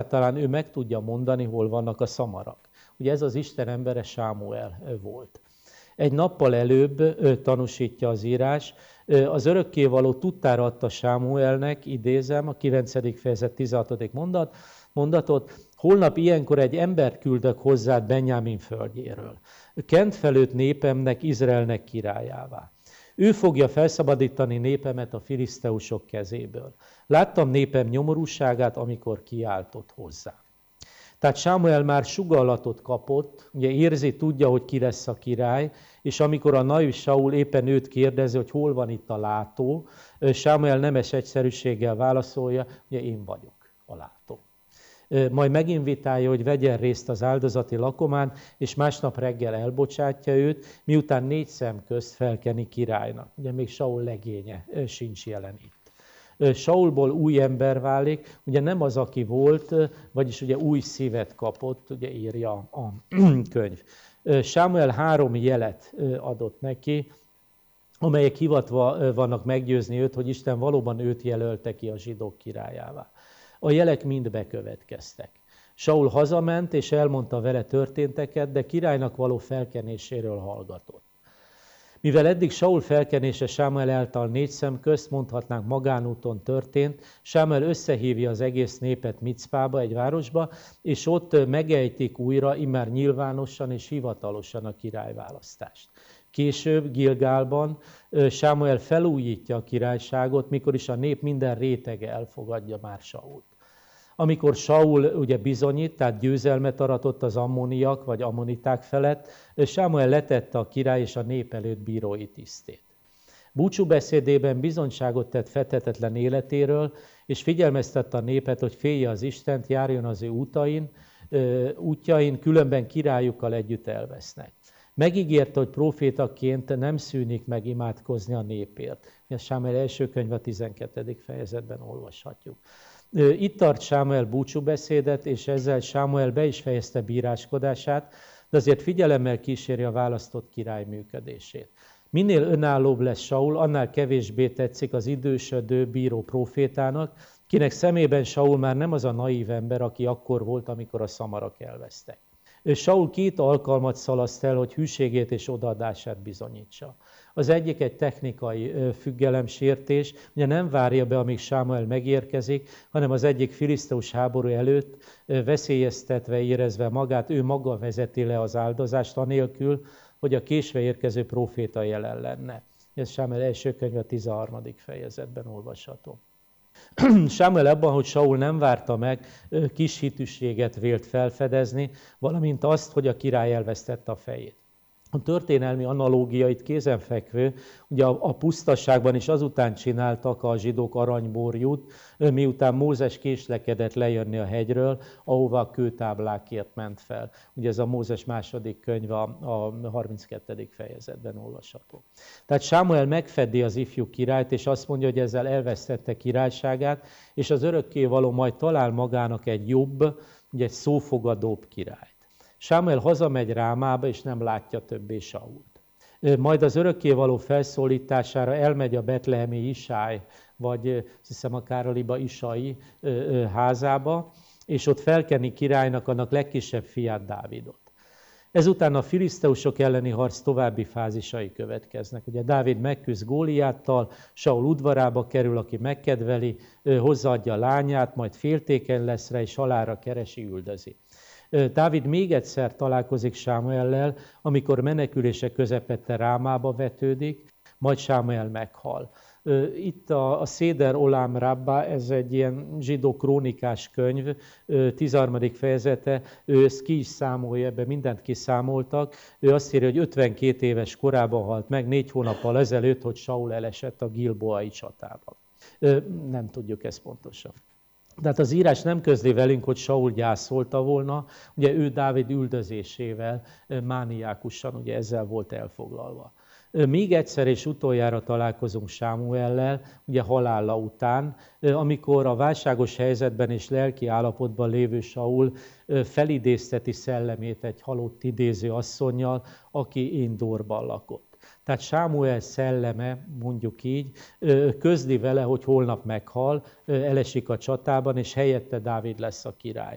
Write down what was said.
egyáltalán ő meg tudja mondani, hol vannak a szamarak. Ugye ez az Isten embere Sámuel volt. Egy nappal előbb tanúsítja az írás, az örökkévaló tudtára adta Sámuelnek, idézem a 9. fejezet 16. mondatot, holnap ilyenkor egy embert küldök hozzád Benjámin földjéről. Kent felőtt népemnek, Izraelnek királyává. Ő fogja felszabadítani népemet a filiszteusok kezéből. Láttam népem nyomorúságát, amikor kiáltott hozzá. Tehát Sámuel már sugallatot kapott, ugye érzi, tudja, hogy ki lesz a király, és amikor a naív Saul éppen őt kérdezi, hogy hol van itt a látó, Sámuel nemes egyszerűséggel válaszolja, ugye én vagyok a látó. Majd meginvitálja, hogy vegyen részt az áldozati lakomán, és másnap reggel elbocsátja őt, miután 4 szem közt felkeni királynak. Ugye még Saul legénye sincs jelen itt. Saulból új ember válik, ugye nem az, aki volt, vagyis ugye új szívet kapott, ugye írja a könyv. Sámuel 3 jelet adott neki, amelyek hivatva vannak meggyőzni őt, hogy Isten valóban őt jelölte ki a zsidók királyává. A jelek mind bekövetkeztek. Saul hazament és elmondta vele történteket, de királynak való felkenéséről hallgatott. Mivel eddig Saul felkenése Sámuel által 4 szem közt, mondhatnánk magánúton történt, Sámuel összehívja az egész népet Micpába, egy városba, és ott megejtik újra, immár nyilvánosan és hivatalosan a királyválasztást. Később Gilgálban Sámuel felújítja a királyságot, mikor is a nép minden rétege elfogadja már Sault. Amikor Saul ugye bizonyít, tehát győzelmet aratott az ammoniak vagy ammoniták felett, Sámuel letette a király és a nép előtt bírói tisztét. Búcsúbeszédében bizonyságot tett fethetetlen életéről, és figyelmeztette a népet, hogy félje az Istent, járjon az ő útjain, különben királyukkal együtt elvesznek. Megígérte, hogy prófétaként nem szűnik meg imádkozni a népért. Ezt Sámuel első könyve 12. fejezetben olvashatjuk. Itt tart Sámuel búcsúbeszédet, és ezzel Sámuel be is fejezte bíráskodását, de azért figyelemmel kíséri a választott király működését. Minél önállóbb lesz Saul, annál kevésbé tetszik az idősödő bíró prófétának, kinek szemében Saul már nem az a naív ember, aki akkor volt, amikor a szamarak elvesztek. Saul 2 alkalmat szalaszt el, hogy hűségét és odaadását bizonyítsa. Az egyik egy technikai függelemsértés, ugye nem várja be, amíg Sámuel megérkezik, hanem az egyik filiszteus háború előtt veszélyeztetve érezve magát, ő maga vezeti le az áldozást, anélkül, hogy a késve érkező próféta jelen lenne. Ez Sámuel első könyve 13. fejezetben olvasható. Sámuel abban, hogy Saul nem várta meg, kis hitűséget vélt felfedezni, valamint azt, hogy a király elvesztette a fejét. A történelmi analógiait kézenfekvő, ugye a pusztaságban is azután csináltak a zsidók aranyborjút, miután Mózes késlekedett lejönni a hegyről, ahova a kőtáblákért ment fel. Ugye ez a Mózes második könyv a 32. fejezetben olvasható. Tehát Sámuel megfedi az ifjú királyt, és azt mondja, hogy ezzel elvesztette királyságát, és az örökkévaló majd talál magának egy jobb, ugye egy szófogadóbb királyt. Sámuel hazamegy Rámába, és nem látja többé Sault. Majd az örökkévaló felszólítására elmegy a betlehemi Isály, vagy azt hiszem a Károliba Isai házába, és ott felkeni királynak annak legkisebb fiát, Dávidot. Ezután a filiszteusok elleni harc további fázisai következnek. Ugye Dávid megküzd Góliáttal, Saul udvarába kerül, aki megkedveli, hozzáadja a lányát, majd féltékeny lesz rá, és halálra keresi, üldözi. Dávid még egyszer találkozik Sámuellel, amikor menekülése közepette Rámába vetődik, majd Sámuel meghal. Itt a Széder Olám Rabba, ez egy ilyen zsidó krónikás könyv, 13. fejezete, ő ezt ki is számolja, ebben mindent kiszámoltak. Ő azt írja, hogy 52 éves korában halt meg, 4 hónappal ezelőtt, hogy Saul elesett a Gilboai csatában. Nem tudjuk ezt pontosan. Tehát az írás nem közli velünk, hogy Saul gyászolta volna, ugye ő Dávid üldözésével mániákusan ugye ezzel volt elfoglalva. Még egyszer és utoljára találkozunk Sámuellel, ugye halála után, amikor a válságos helyzetben és lelki állapotban lévő Saul felidézteti szellemét egy halott idéző asszonnyal, aki Endorban lakott. Tehát Sámuel szelleme, mondjuk így, közli vele, hogy holnap meghal, elesik a csatában, és helyette Dávid lesz a király.